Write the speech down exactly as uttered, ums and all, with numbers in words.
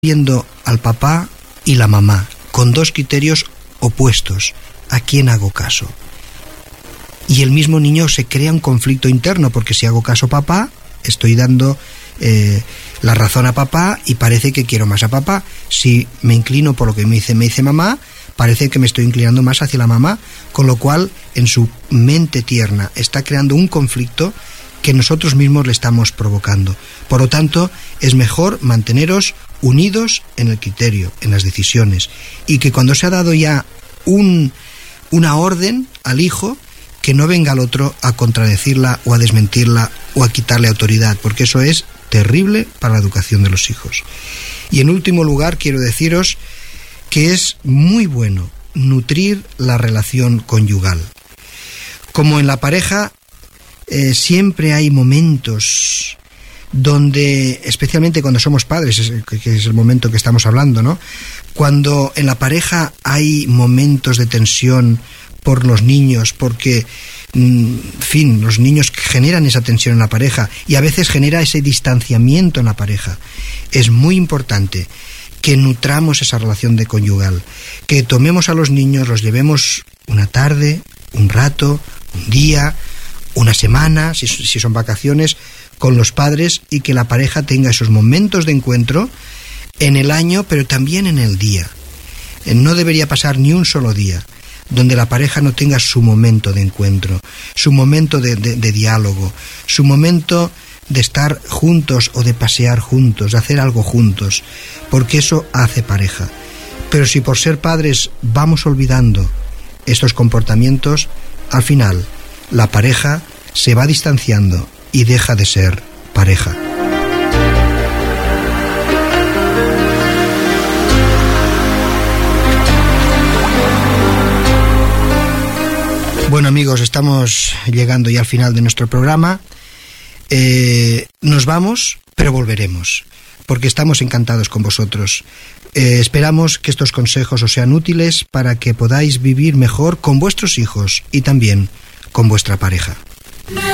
viendo al papá y la mamá con dos criterios opuestos. ¿A quién hago caso? Y el mismo niño se crea un conflicto interno, porque si hago caso a papá, estoy dando eh, la razón a papá y parece que quiero más a papá. Si me inclino por lo que me dice, me dice mamá, parece que me estoy inclinando más hacia la mamá, con lo cual en su mente tierna está creando un conflicto que nosotros mismos le estamos provocando. Por lo tanto, es mejor manteneros unidos en el criterio, en las decisiones, y que cuando se ha dado ya un, una orden al hijo, que no venga el otro a contradecirla o a desmentirla o a quitarle autoridad, porque eso es terrible para la educación de los hijos. Y en último lugar, quiero deciros que es muy bueno nutrir la relación conyugal. Como en la pareja, eh, siempre hay momentos donde, especialmente cuando somos padres, que es el momento que estamos hablando, ¿no? Cuando en la pareja hay momentos de tensión por los niños, porque, en fin, los niños generan esa tensión en la pareja y a veces genera ese distanciamiento en la pareja. Es muy importante que nutramos esa relación de conyugal, que tomemos a los niños, los llevemos una tarde, un rato, un día, una semana, si, si son vacaciones, con los padres, y que la pareja tenga esos momentos de encuentro en el año, pero también en el día. No debería pasar ni un solo día donde la pareja no tenga su momento de encuentro, su momento de, de, de diálogo, su momento de estar juntos o de pasear juntos, de hacer algo juntos, porque eso hace pareja. Pero si por ser padres vamos olvidando estos comportamientos, al final la pareja se va distanciando y deja de ser pareja. Bueno, amigos, estamos llegando ya al final de nuestro programa. Eh, nos vamos, pero volveremos, porque estamos encantados con vosotros. Eh, esperamos que estos consejos os sean útiles para que podáis vivir mejor con vuestros hijos y también con vuestra pareja.